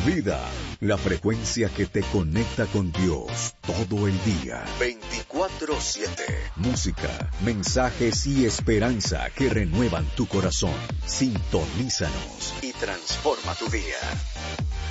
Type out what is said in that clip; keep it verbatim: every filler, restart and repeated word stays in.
Vida, la frecuencia que te conecta con Dios todo el día. veinticuatro siete. Música, mensajes y esperanza que renuevan tu corazón. Sintonízanos y transforma tu día.